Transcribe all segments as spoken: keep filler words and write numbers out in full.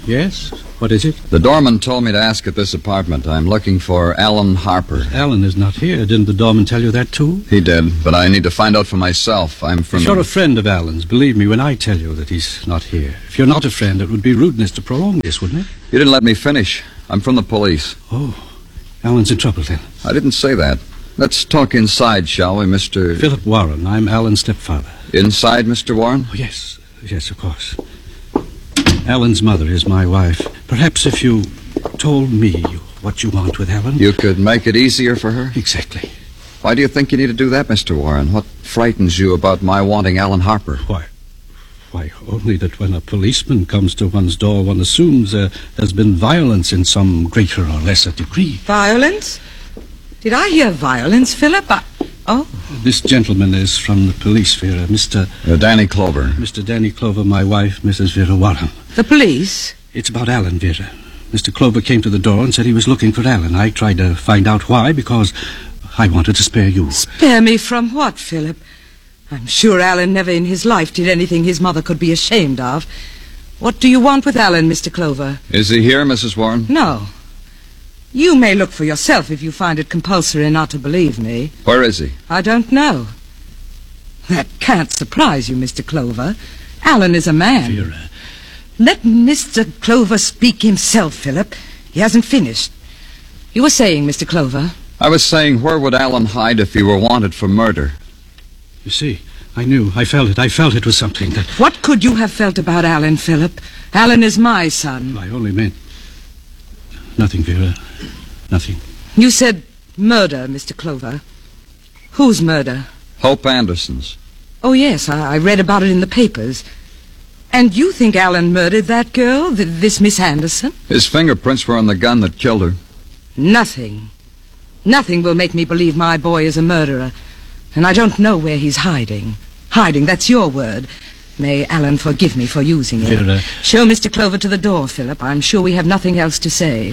Yes? What is it? The doorman told me to ask at this apartment. I'm looking for Alan Harper. Alan is not here. Didn't the doorman tell you that, too? He did, but I need to find out for myself. I'm from... If you're a friend of Alan's, believe me when I tell you that he's not here. If you're not a friend, it would be rudeness to prolong this, wouldn't it? You didn't let me finish. I'm from the police. Oh, Alan's in trouble, then. I didn't say that. Let's talk inside, shall we, Mister... Philip Warren. I'm Alan's stepfather. Inside, Mister Warren? Oh, yes. Yes, of course. Alan's mother is my wife. Perhaps if you told me what you want with Alan... You could make it easier for her? Exactly. Why do you think you need to do that, Mister Warren? What frightens you about my wanting Alan Harper? Why, why, only that when a policeman comes to one's door, one assumes uh, there's been violence in some greater or lesser degree. Violence? Did I hear violence, Philip? I... Oh. This gentleman is from the police, Vera. Mister Uh, Danny Clover. Mister Danny Clover, my wife, Missus Vera Warren. The police? It's about Alan, Vera. Mister Clover came to the door and said he was looking for Alan. I tried to find out why, because I wanted to spare you. Spare me from what, Philip? I'm sure Alan never in his life did anything his mother could be ashamed of. What do you want with Alan, Mister Clover? Is he here, Missus Warren? No. You may look for yourself if you find it compulsory not to believe me. Where is he? I don't know. That can't surprise you, Mister Clover. Alan is a man. Vera. Let Mister Clover speak himself, Philip. He hasn't finished. You were saying, Mister Clover? I was saying, where would Alan hide if he were wanted for murder? You see, I knew. I felt it. I felt it was something that... What could you have felt about Alan, Philip? Alan is my son. I only meant... Nothing, Vera. Nothing. You said murder, Mister Clover. Whose murder? Hope Anderson's. Oh, yes, I, I read about it in the papers. And you think Alan murdered that girl, th- this Miss Anderson? His fingerprints were on the gun that killed her. Nothing. Nothing will make me believe my boy is a murderer. And I don't know where he's hiding. Hiding, that's your word. May Alan forgive me for using it. Vera. Show Mister Clover to the door, Philip. I'm sure we have nothing else to say.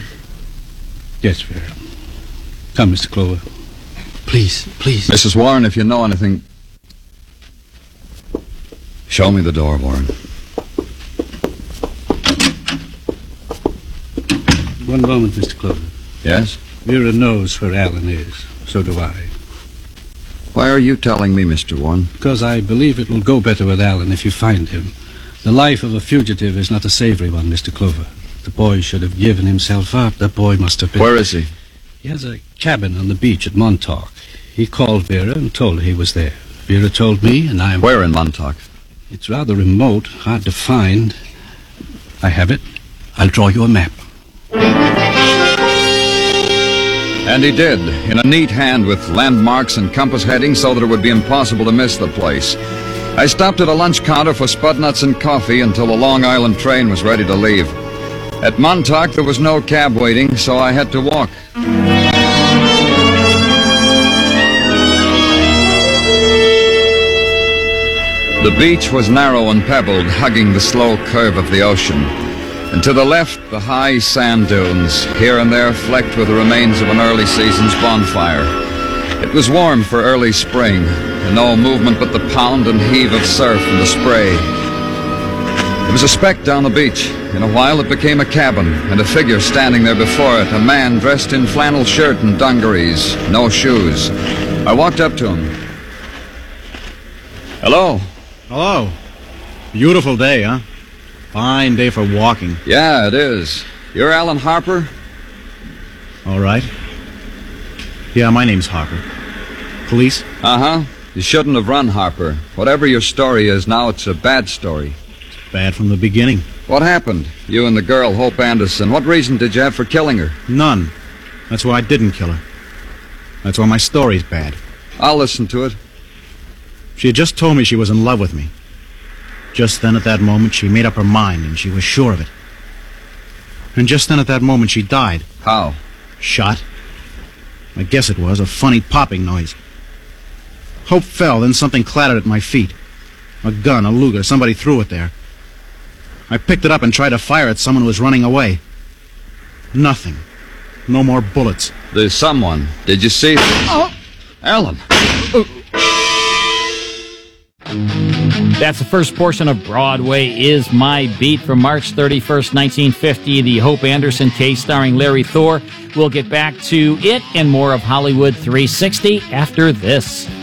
Yes, Vera. Come, Mister Clover. Please, please. Missus Warren, if you know anything... Show me the door, Warren. One moment, Mister Clover. Yes? Vera knows where Alan is. So do I. Why are you telling me, Mister Warren? Because I believe it will go better with Alan if you find him. The life of a fugitive is not a savory one, Mister Clover. The boy should have given himself up. That boy must have been... Where is he? He has a cabin on the beach at Montauk. He called Vera and told her he was there. Vera told me, and I'm... Where in Montauk? It's rather remote, hard to find. I have it. I'll draw you a map. And he did, in a neat hand with landmarks and compass headings so that it would be impossible to miss the place. I stopped at a lunch counter for spud nuts and coffee until the Long Island train was ready to leave. At Montauk, there was no cab waiting, so I had to walk. The beach was narrow and pebbled, hugging the slow curve of the ocean. And to the left, the high sand dunes, here and there flecked with the remains of an early season's bonfire. It was warm for early spring, and no movement but the pound and heave of surf and the spray. There was a speck down the beach. In a while, it became a cabin, and a figure standing there before it, a man dressed in flannel shirt and dungarees, no shoes. I walked up to him. Hello. Hello. Beautiful day, huh? Fine day for walking. Yeah, it is. You're Alan Harper? All right. Yeah, my name's Harper. Police? Uh-huh. You shouldn't have run, Harper. Whatever your story is now, it's a bad story. It's bad from the beginning. What happened? You and the girl, Hope Anderson. What reason did you have for killing her? None. That's why I didn't kill her. That's why my story's bad. I'll listen to it. She had just told me she was in love with me. Just then at that moment she made up her mind, and she was sure of it. And just then at that moment she died. How? Shot. I guess it was a funny popping noise. Hope fell, then something clattered at my feet. A gun, a Luger, somebody threw it there. I picked it up and tried to fire at someone who was running away. Nothing. No more bullets. There's someone. Did you see? Oh! Alan! Uh. That's the first portion of Broadway is My Beat from March thirty-first, nineteen fifty, the Hope Anderson case starring Larry Thor. We'll get back to it and more of Hollywood three sixty after this.